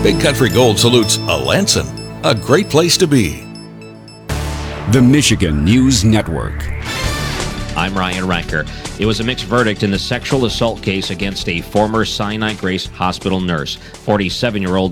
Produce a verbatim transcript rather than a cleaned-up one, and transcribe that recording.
Big Country Gold salutes Alanson, a great place to be. The Michigan News Network. I'm Ryan Ranker. It was a mixed verdict in the sexual assault case against a former Sinai Grace Hospital nurse. forty-seven-year-old